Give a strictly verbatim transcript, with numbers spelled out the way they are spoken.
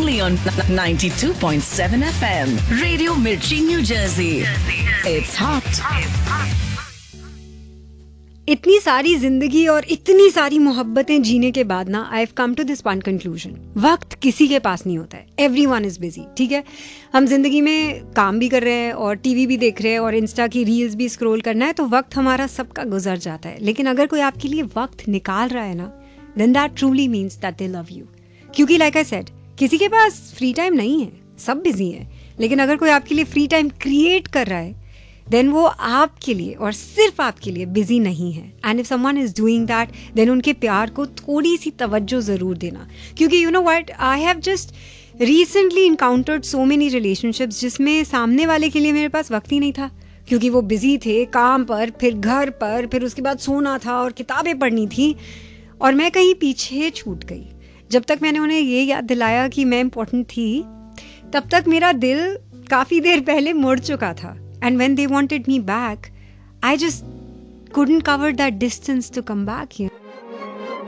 only on ninety-two point seven F M. Radio Mirchi, New Jersey. It's hot. इतनी सारी जिंदगी और इतनी सारी मोहब्बतें जीने के बाद ना I have come to this one conclusion, वक्त किसी के पास नहीं होता है. Everyone is busy. ठीक है, हम जिंदगी में काम भी कर रहे हैं और टीवी भी देख रहे हैं और इंस्टा की रील्स भी स्क्रॉल करना है, तो वक्त हमारा सबका गुजर जाता है. लेकिन अगर कोई आपके लिए वक्त निकाल रहा है ना, then that truly means that they love you. क्योंकि लाइक आई सेड, किसी के पास फ्री टाइम नहीं है, सब बिजी है. लेकिन अगर कोई आपके लिए फ्री टाइम क्रिएट कर रहा है, देन वो आपके लिए और सिर्फ आपके लिए बिजी नहीं है. And if someone is doing that, then उनके प्यार को थोड़ी सी तवज्जो जरूर देना. क्योंकि you know what, I have just recently encountered so many relationships जिसमें सामने वाले के लिए मेरे पास वक्त ही नहीं था. क्योंकि वो बिजी थे काम पर, फिर घर पर, फिर उसके बाद सोना था और किताबें पढ़नी थी, और मैं कहीं पीछे छूट गई. जब तक मैंने उन्हें ये याद दिलाया कि मैं इम्पोर्टेंट थी, तब तक मेरा दिल काफ़ी देर पहले मुड़ चुका था. And when they wanted me back, I just couldn't cover that distance to come back here.